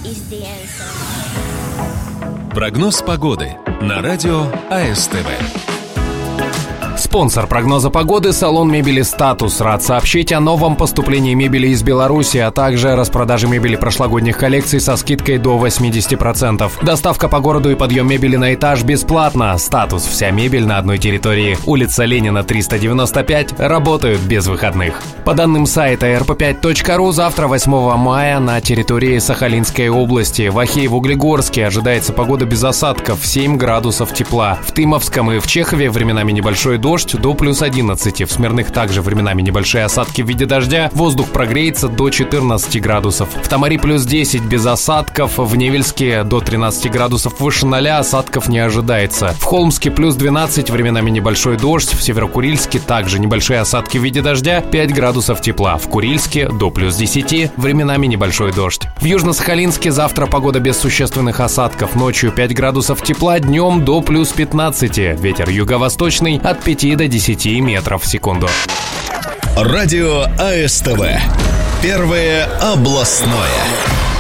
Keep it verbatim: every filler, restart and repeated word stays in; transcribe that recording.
Прогноз погоды на радио АСТВ. Спонсор прогноза погоды — салон мебели «Статус». Рад сообщить о новом поступлении мебели из Беларуси, а также распродаже мебели прошлогодних коллекций со скидкой до восемьдесят процентов. Доставка по городу и подъем мебели на этаж бесплатно. «Статус» — вся мебель на одной территории. Улица Ленина, триста девяносто пять. Работают без выходных. По данным сайта эр пэ пять точка ру, завтра, восьмого мая, на территории Сахалинской области, в Ахеево-Углегорске ожидается погода без осадков, семь градусов тепла. В Тымовском и в Чехове временами небольшой дождь, до плюс одиннадцати. В Смирных также временами небольшие осадки в виде дождя. Воздух прогреется до четырнадцати градусов. В Тамаре плюс десять без осадков. В Невельске до тринадцати градусов выше ноля, осадков не ожидается. В Холмске плюс двенадцать, временами небольшой дождь. В Северокурильске также небольшие осадки в виде дождя, пять градусов тепла. В Курильске до плюс десяти, временами небольшой дождь. В Южно-Сахалинске завтра погода без существенных осадков. Ночью пять градусов тепла, днем до плюс пятнадцати. Ветер юго-восточный от пяти до десяти метров в секунду. Радио АСТВ. Первое областное.